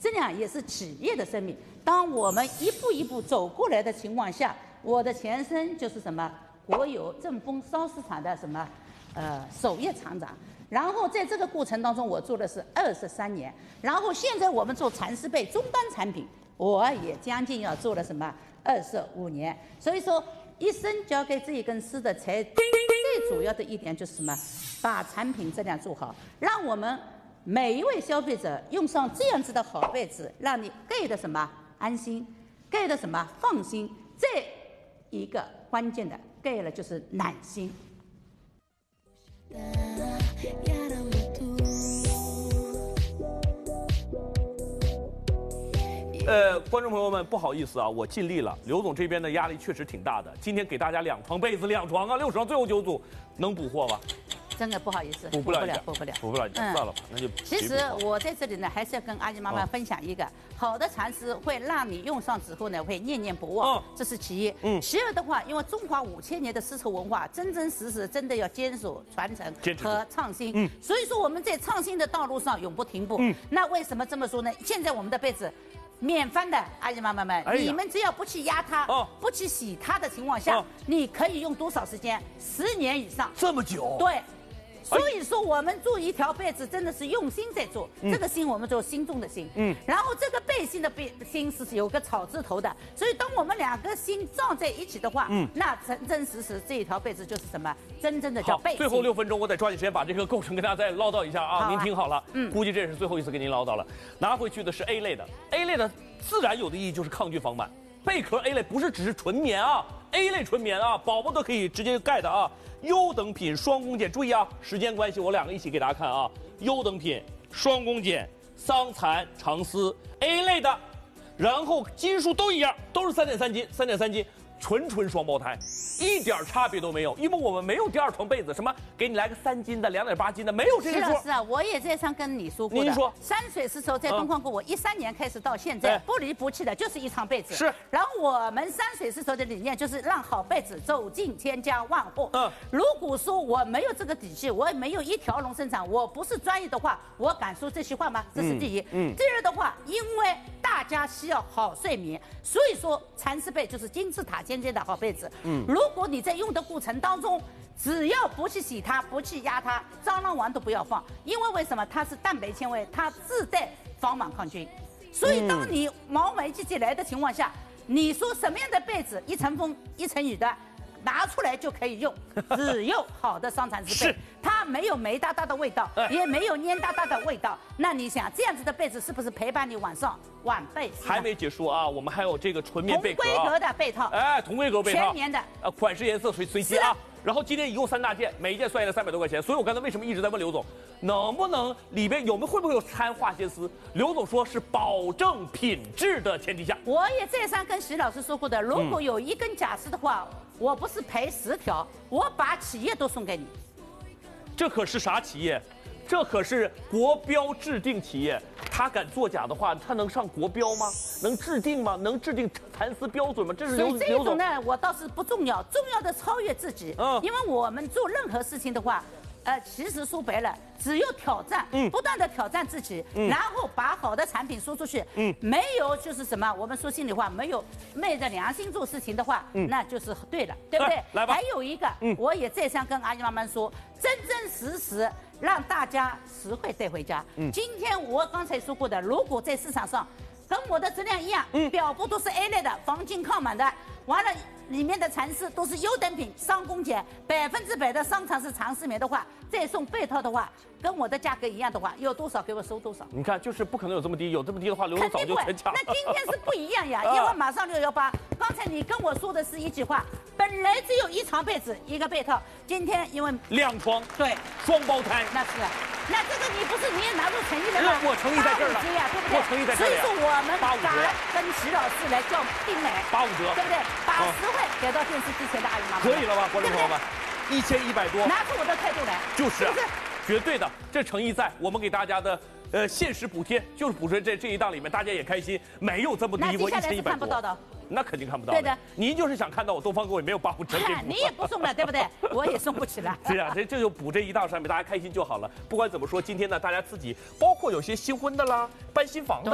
这样也是企业的生命。当我们一步一步走过来的情况下，我的前身就是什么国有正丰烧市场的什么首页厂长。然后在这个过程当中，我做的是23年。然后现在我们做蚕丝被终端产品，我也将近要做了什么25年。所以说，一生交给这一根丝的才最主要的一点就是什么？把产品质量做好，让我们每一位消费者用上这样子的好被子，让你盖的什么安心，盖的什么放心。这一个关键的盖了就是暖心。 观众朋友们，不好意思啊，我尽力了。刘总这边的压力确实挺大的，今天给大家2床被子，2床啊，60床最后9组，能补货吗？ 真的不好意思， 补不了， 补不了， 算了吧，那就。 其实我在这里呢，还是要跟阿姨妈妈分享一个好的蚕丝，会让你用上之后呢，会念念不忘，这是其一。其二的话，因为中华5000年的丝绸文化，真真实实真的要坚守传承和创新。所以说我们在创新的道路上永不停步。那为什么这么说呢？现在我们的被子。免翻的阿姨妈妈们，你们只要不去压它，不去洗它的情况下，你可以用多少时间？10年以上。 这么久？ 对。所以说，我们做一条被子真的是用心在做，这个心我们做心中的心，然后这个背心的心是有个草字头的，所以当我们2个心撞在一起的话，那真真实实这一条被子就是什么？真正的叫背心。 最后6分钟，我得抓紧时间把这个构成跟大家再唠叨一下啊！您听好了，估计这也是最后一次跟您唠叨了。拿回去的是 A 类的 ，A 类的自然有的意义就是抗菌防螨。贝壳 A 类不是只是纯棉啊 ，A 类纯棉啊，宝宝都可以直接盖的啊。优等品双工碱，注意啊，时间关系，我2个一起给大家看啊。优等品双工碱桑蚕长丝 A 类的，然后斤数都一样，都是3.3斤，3.3斤，纯双胞胎，一点差别都没有。因为我们没有第2床被子，什么给你来个3斤的、2.8斤的，没有这个说。 是啊，我也在上跟你说过的。 您说， 山水丝绸在东方国，我13年开始到现在，不离不弃的就是一床被子。 是。 然后我们山水丝绸的理念就是让好被子走进千家万户。如果说我没有这个底气，我也没有一条龙生产，我不是专业的话，我敢说这些话吗？这是第一。第二的话，因为大家需要好睡眠，所以说蚕丝被就是金字塔尖尖的好被子。如果你在用的过程当中，只要不去洗它，不去压它，蟑螂丸都不要放，因为什么？它是蛋白纤维，它自带防螨抗菌。所以当你毛霉季节来的情况下，你说什么样的被子一层风一层雨的拿出来就可以用，只有好的桑蚕丝被，它没有霉哒哒的味道，也没有蔫哒哒的味道。那你想这样子的被子是不是陪伴你晚上晚被？ 还没结束啊，我们还有这个纯棉被壳， 同规格的被套， 同规格被套， 全棉的， 款式颜色随机啊。然后今天一共3大件，每一件算下来300多块钱。所以我刚才为什么一直在问刘总，能不能里边会不会有掺化纤丝？刘总说是保证品质的前提下。 我也再三跟徐老师说过的，如果有1根假丝的话，我不是赔10条，我把企业都送给你。 这可是啥企业？这可是国标制定企业，他敢作假的话，他能上国标吗？能制定吗？能制定蚕丝标准吗？这是所以这种呢，我倒是不重要，重要的超越自己。因为我们做任何事情的话，其实说白了，只有挑战，不断的挑战自己，然后把好的产品说出去。没有就是什么，我们说心里话，没有昧着良心做事情的话，那就是对了，对不对？ 来吧。 还有一个，我也再三跟阿姨妈妈说，真真实实让大家实惠带回家。今天我刚才说过的，如果在市场上跟我的质量一样，表布都是 A 类的，防菌抗螨的，完了里面的蚕丝都是优等品，双工碱，100%的桑蚕丝长丝棉的话，再送被套的话，跟我的价格一样的话，有多少给我收多少。 你看，就是不可能有这么低，有这么低的话，刘总早就全抢了。 那今天是不一样呀，因为马上618。刚才你跟我说的是一句话，本来只有1床被子1个被套，今天因为 2床， 对， 双胞胎， 那是。那这个你也拿出诚意了吗？ 我诚意在这儿了， 对呀，对不对？ 我诚意在这儿。 所以说我们敢跟徐老师来叫定买 85折， 对不对？把实惠给到电视机前的阿姨妈妈， 可以了吧，观众朋友们？1100多， 拿出我的态度来， 就是绝对的，这诚意在，我们给大家的限时补贴就是补贴这一档里面，大家也开心，没有这么低过1100多。 看不到的。 那肯定看不到。 对的， 您就是想看到我东方给我也没有85折给你也不送了，对不对？我也送不起了。 对呀，这就补这一档上面，大家开心就好了。不管怎么说，今天呢，大家自己包括有些新婚的啦，搬新房的。